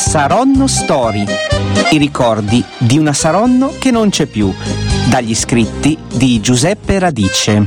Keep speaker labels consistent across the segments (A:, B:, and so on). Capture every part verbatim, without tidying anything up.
A: Saronno Story, i ricordi di una Saronno che non c'è più, dagli scritti di Giuseppe Radice.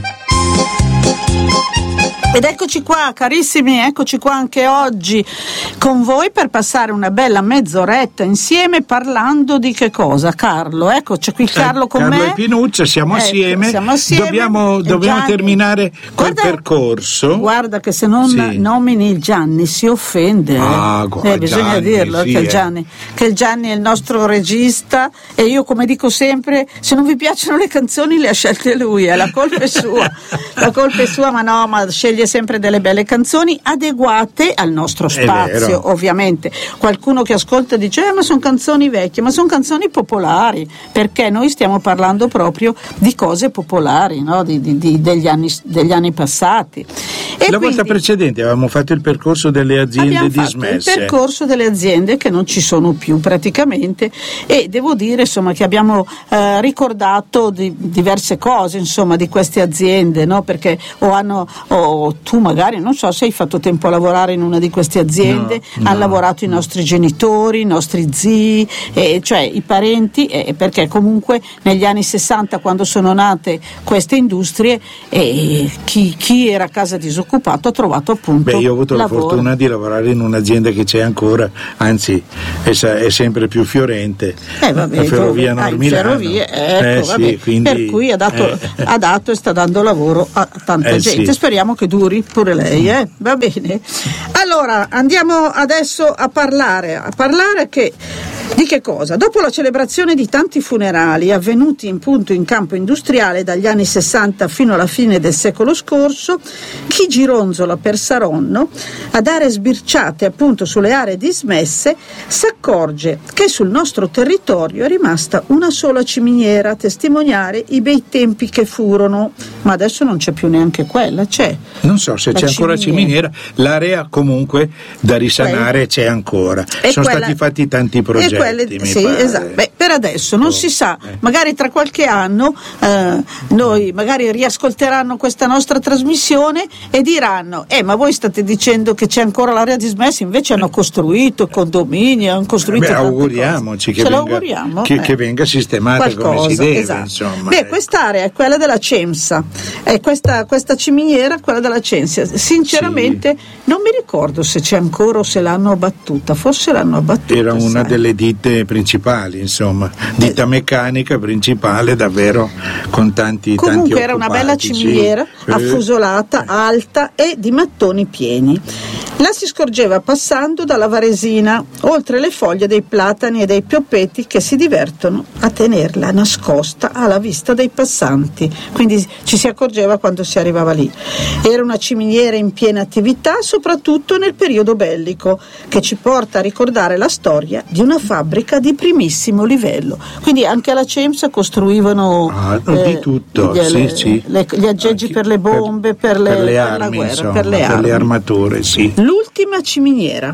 B: Ed eccoci qua, carissimi, eccoci qua anche oggi con voi per passare una bella mezz'oretta insieme parlando di che cosa? Carlo, ecco, c'è qui Carlo con
C: Carlo
B: me.
C: e Pinuccia, siamo,
B: ecco,
C: assieme.
B: siamo assieme.
C: Dobbiamo, dobbiamo
B: Gianni,
C: terminare quel
B: guarda,
C: percorso.
B: Guarda che se non
C: sì.
B: nomini il Gianni si offende.
C: Ah,
B: eh.
C: guarda,
B: eh, bisogna
C: Gianni,
B: dirlo,
C: sì,
B: che, il
C: eh.
B: Gianni, che il Gianni è il nostro regista e io, come dico sempre, se non vi piacciono le canzoni le ha scelte lui, eh, la colpa è sua. La colpa è sua, ma no, ma sceglie sempre delle belle canzoni adeguate al nostro spazio, ovviamente. Qualcuno che ascolta dice eh, ma sono canzoni vecchie, ma sono canzoni popolari, perché noi stiamo parlando proprio di cose popolari, no? di, di, di, degli, anni, degli anni passati. E
C: la
B: quindi,
C: volta precedente avevamo fatto il percorso delle aziende dismesse.
B: Il percorso delle aziende che non ci sono più praticamente, e devo dire insomma che abbiamo eh, ricordato di diverse cose insomma di queste aziende, no? Perché o hanno o tu magari non so se hai fatto tempo a lavorare in una di queste aziende,
C: no,
B: hanno
C: no,
B: lavorato
C: no.
B: i nostri genitori, i nostri zii, eh, cioè i parenti, eh, perché comunque negli anni sessanta, quando sono nate queste industrie, eh, chi, chi era a casa disoccupato ha trovato appunto
C: Beh, io ho avuto
B: lavoro.
C: la fortuna di lavorare in un'azienda che c'è ancora, anzi è, è sempre più fiorente,
B: eh, vabbè,
C: la Ferrovia
B: dove,
C: Nord
B: ah,
C: Milano.
B: Ferrovie, ecco,
C: eh,
B: vabbè,
C: sì, quindi,
B: per cui ha dato,
C: eh.
B: ha dato e sta dando lavoro a tanta
C: Eh,
B: gente,
C: sì.
B: speriamo che duri pure lei, eh? Va bene. Allora andiamo adesso a parlare a parlare che di che cosa? Dopo la celebrazione di tanti funerali avvenuti in punto in campo industriale dagli anni sessanta fino alla fine del secolo scorso, chi gironzola per Saronno a dare sbirciate appunto sulle aree dismesse si accorge che sul nostro territorio è rimasta una sola ciminiera a testimoniare i bei tempi che furono, ma adesso non c'è più neanche quella, c'è.
C: Non so se
B: La
C: c'è ancora
B: ciminiera.
C: ciminiera, l'area comunque da risanare
B: Quella.
C: c'è ancora.
B: E
C: Sono
B: quella-
C: stati fatti tanti progetti.
B: E quelle,
C: mi
B: sì,
C: pare.
B: esatto. Beh, per adesso non
C: Oh,
B: si sa,
C: eh.
B: magari tra qualche anno eh, noi magari riascolteranno questa nostra trasmissione e diranno eh ma voi state dicendo che c'è ancora l'area dismessa, invece hanno costruito condomini, hanno costruito
C: Beh,
B: tante
C: auguriamoci
B: cose.
C: che
B: Ce lo
C: venga,
B: auguriamo,
C: che,
B: eh.
C: che venga sistemata come
B: Qualcosa,
C: si deve,
B: esatto.
C: insomma.
B: Beh,
C: ecco.
B: quest'area è quella della Cemsa, è questa, questa ciminiera, quella della Cemsa. Sinceramente non mi ricordo se c'è ancora o se l'hanno abbattuta, forse l'hanno abbattuta.
C: Era una
B: sai.
C: delle ditte principali, insomma, ditta meccanica principale, davvero, con tanti
B: Comunque
C: tanti
B: era una
C: occupati,
B: bella ciminiera
C: sì.
B: affusolata, alta e di mattoni pieni. La si scorgeva passando dalla Varesina, oltre le foglie dei platani e dei pioppeti che si divertono a tenerla nascosta alla vista dei passanti, quindi ci si accorgeva quando si arrivava lì. Era una ciminiera in piena attività, soprattutto nel periodo bellico, che ci porta a ricordare la storia di una fabbrica di primissimo livello. Quindi anche alla Cemsa costruivano
C: Ah,
B: eh,
C: di tutto,
B: gli,
C: sì,
B: le-
C: sì.
B: le- gli aggeggi
C: Anche
B: per le bombe, per, le,
C: per le
B: per
C: armi,
B: la guerra,
C: insomma,
B: per le armi.
C: armature, sì.
B: L'ultima ciminiera.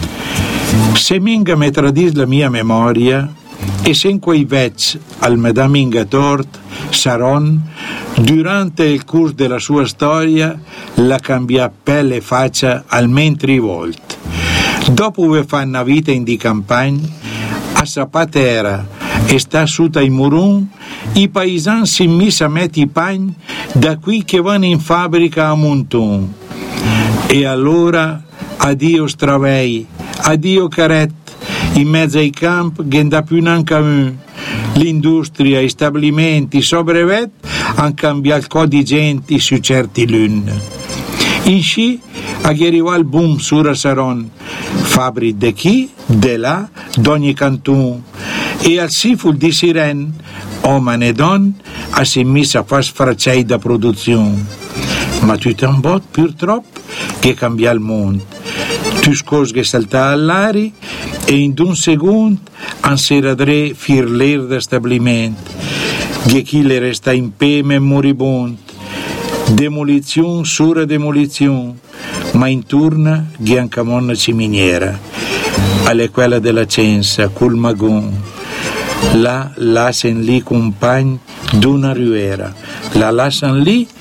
C: Se minga me tradis la mia memoria, e se in quei vec al Madame Ingatort, Saron, durante il corso della sua storia, la cambia pelle e faccia almeno tre volte. Dopo che fa una vita in di campagna, a Sapatera e sta sotto i murun, i paesani si missa a mettere i pagni da qui che vanno in fabbrica a Montun. E allora addio stravei, addio caret, in mezzo ai campi che non dà più neanche un. L'industria, i stabilimenti, i sobrevet hanno cambiato il codice di gente su certi lune. In sci arriva il boom su Saron, fabbriche di chi, di là, d'ogni canton, e al siful di Siren, uomini e donne, si è messa a fare sfracciai da produzione. Ma tu ti bot purtroppo che cambia il mondo. Tu scos che salta all'aria e in un secondo anseradre firler da stabilimento. Che chi le resta in peme moribond. Demolizione sura demolizione, ma intorno che anche monna ciminiera. Alle quella della Censa, col magon. Là lascian lì compagni d'una ruera. La lascian lì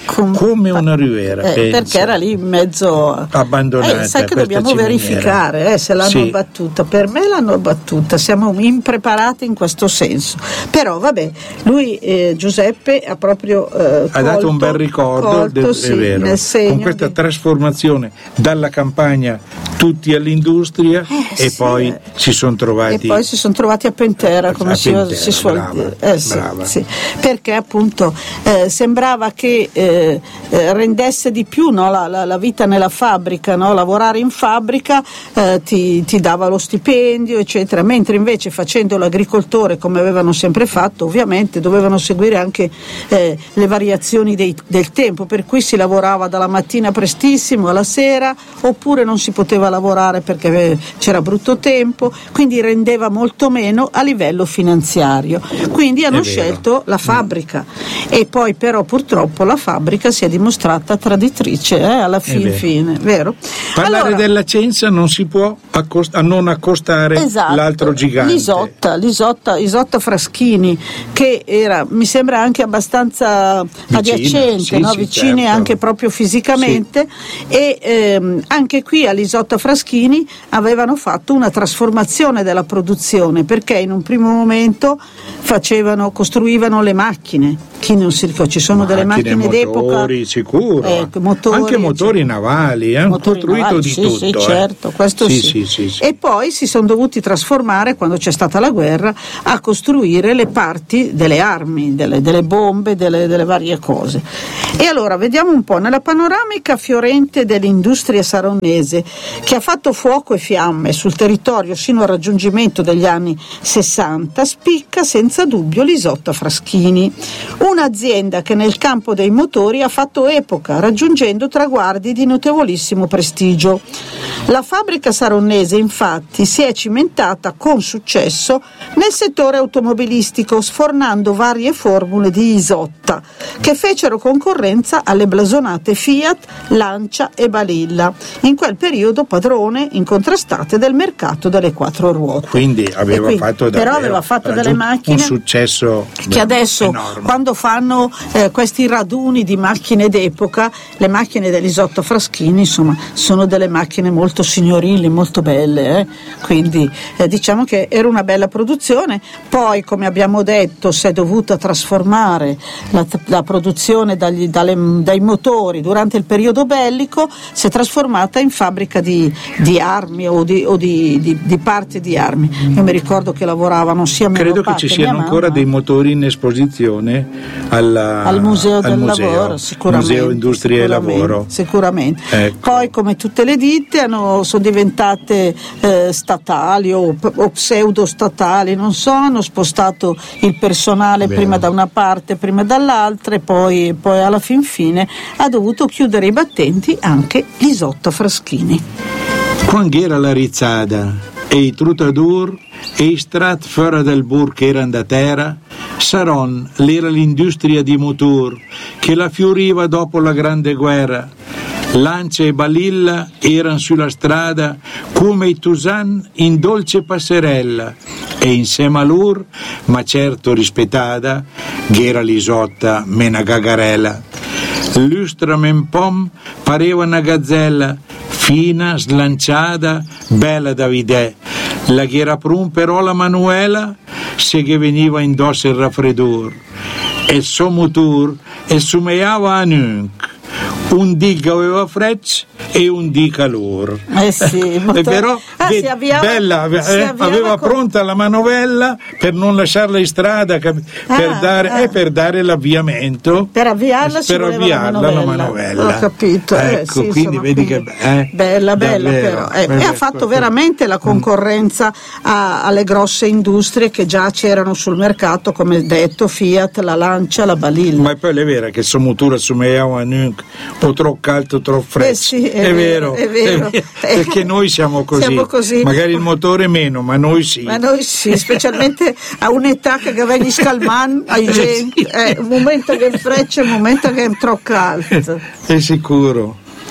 B: Com-
C: come una ruera,
B: eh, perché era lì in mezzo
C: abbandonata.
B: Eh, sai che dobbiamo
C: ciminiera.
B: verificare eh, se l'hanno
C: sì.
B: abbattuta. Per me l'hanno abbattuta, siamo impreparati in questo senso. Però vabbè, lui eh, Giuseppe ha proprio eh,
C: ha dato un bel ricordo,
B: colto,
C: del,
B: sì,
C: è vero,
B: nel segno
C: con questa
B: di...
C: trasformazione dalla campagna tutti all'industria
B: eh,
C: e
B: sì,
C: poi
B: eh.
C: si sono trovati
B: e poi si sono trovati a Pentera, come
C: a
B: si,
C: Pentera,
B: si suol
C: brava,
B: dire eh, sì,
C: brava.
B: Sì. Perché appunto eh, sembrava che eh, eh, rendesse di più, no, la, la, la vita nella fabbrica, no? Lavorare in fabbrica eh, ti, ti dava lo stipendio eccetera, mentre invece facendo l'agricoltore come avevano sempre fatto ovviamente dovevano seguire anche eh, le variazioni dei, del tempo, per cui si lavorava dalla mattina prestissimo alla sera, oppure non si poteva lavorare perché c'era brutto tempo, quindi rendeva molto meno a livello finanziario, quindi hanno scelto la fabbrica e poi però purtroppo la fabbrica si è dimostrata traditrice eh, alla fin
C: vero.
B: fine, vero?
C: Parlare
B: Allora,
C: della Cenza non si può accost- a non accostare
B: esatto,
C: l'altro gigante.
B: L'isotta, l'isotta, Isotta Fraschini, che era, mi sembra anche abbastanza
C: Vicina,
B: adiacente,
C: sì,
B: no?
C: sì,
B: vicine
C: certo.
B: anche proprio fisicamente, sì. E ehm, anche qui all'Isotta Fraschini avevano fatto una trasformazione della produzione, perché in un primo momento facevano, costruivano le macchine. Chi non si ricorda, ci sono
C: macchine,
B: delle macchine
C: motori,
B: d'epoca,
C: sicuro,
B: ecco, motori,
C: anche motori
B: cioè,
C: navali, hanno
B: motori
C: costruito
B: navali,
C: di
B: sì,
C: tutto.
B: sì,
C: eh.
B: certo, questo
C: sì,
B: sì.
C: Sì, sì, sì.
B: E poi si sono dovuti trasformare, quando c'è stata la guerra, a costruire le parti delle armi, delle, delle bombe, delle, delle varie cose. E allora vediamo un po', nella panoramica fiorente dell'industria saronnese, che ha fatto fuoco e fiamme sul territorio sino al raggiungimento degli anni sessanta, spicca senza dubbio l'Isotta Fraschini, un'azienda che nel campo dei motori ha fatto epoca, raggiungendo traguardi di notevolissimo prestigio. La fabbrica saronnese infatti si è cimentata con successo nel settore automobilistico, sfornando varie formule di Isotta che fecero concorrenza alle blasonate Fiat, Lancia e Balilla, in quel periodo padrone incontrastate del mercato delle quattro ruote.
C: Quindi aveva
B: quindi,
C: fatto davvero,
B: però aveva fatto delle macchine
C: un successo
B: che adesso
C: enorme.
B: Quando fanno eh, questi raduni di macchine d'epoca, le macchine dell'Isotta Fraschini insomma sono delle macchine molto signorili, molto belle, eh? Quindi eh, diciamo che era una bella produzione. Poi, come abbiamo detto, si è dovuta trasformare la, la produzione dagli, dalle, dai motori durante il periodo bellico, si è trasformata in fabbrica di, di armi o, di, o di, di, di parti di armi. Io mi ricordo che lavoravano sia mio
C: credo
B: papà
C: che ci
B: che
C: siano
B: mia
C: ancora
B: mamma.
C: dei motori in esposizione alla,
B: al museo
C: al
B: del
C: museo,
B: lavoro, sicuramente,
C: museo industria e lavoro,
B: sicuramente.
C: Ecco.
B: Poi, come tutte le ditte, hanno, sono diventate eh, statali o, o pseudo statali, non so, hanno spostato il personale
C: Bene.
B: prima da una parte, prima dall'altra, e poi, poi alla fin fine ha dovuto chiudere i battenti anche l'Isotta Fraschini.
C: Quando era la rizzada e i trutadur e i strat fuori del bur che erano da terra, Saron l'era l'industria di motor che la fioriva dopo la grande guerra. Lancia e Balilla erano sulla strada come i Tusan in dolce passerella, e insieme a loro, ma certo rispettata, che era l'Isotta mena gagarella. Lustra men pom pareva una gazzella, fina, slanciata, bella da vedere. La che era prun però la Manuela, se che veniva indosso il raffreddore. E il suo motor e sumeava a nunc. Un dì che aveva frecce e un dì calore.
B: Eh sì, molto...
C: E però
B: ah,
C: ve-
B: si avviava,
C: bella, eh,
B: si avviava
C: aveva
B: con...
C: pronta la manovella per non lasciarla in strada, cap-
B: Ah,
C: per dare,
B: ah.
C: e per dare l'avviamento,
B: Per avviarla si
C: per
B: voleva
C: avviarla
B: la
C: la
B: manovella.
C: manovella.
B: Ho capito. Eh,
C: Ecco,
B: sì,
C: quindi
B: insomma,
C: vedi
B: quindi
C: che eh,
B: bella, bella
C: davvero,
B: però. Eh,
C: eh,
B: e ha fatto
C: questo-
B: veramente la concorrenza a- alle grosse industrie che già c'erano sul mercato, come detto, Fiat, la Lancia, la Balilla.
C: Ma poi è vero che il suo motore assumeva a nunc, o troppo caldo o troppo freddo.
B: Eh sì, è
C: è,
B: vero,
C: vero,
B: è vero.
C: perché noi siamo così.
B: Siamo così.
C: Magari il motore meno, ma noi sì.
B: Ma noi sì, specialmente a un'età che aveva gli scalman ai gente, eh, un momento che è freccia e un momento che è troppo caldo.
C: È sicuro.